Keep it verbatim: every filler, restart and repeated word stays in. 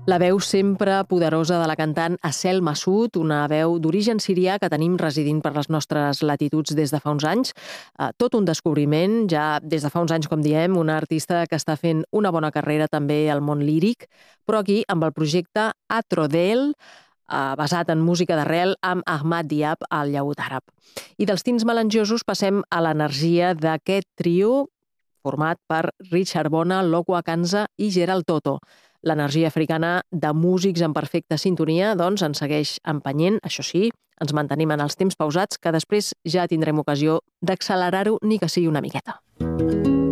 La veu sempre poderosa de la cantant Asel Massoud, una veu d'origen sirià que tenim residint per les nostres latituds des de fa uns anys. Eh, Tot un descobriment, ja des de fa uns anys, com diem, una artista que està fent una bona carrera també al món líric, però aquí amb el projecte Atrodel, eh, basat en música d'arrel amb Ahmad Diab al llaüt àrab. I dels tints melangiosos passem a l'energia d'aquest trio format per Richard Bona, Lokwa Kanza i Gerald Toto. L'energia africana de músics en perfecta sintonia doncs ens segueix empenyent, això sí, ens mantenim en els temps pausats que després ja tindrem ocasió d'accelerar-ho ni que sigui una miqueta.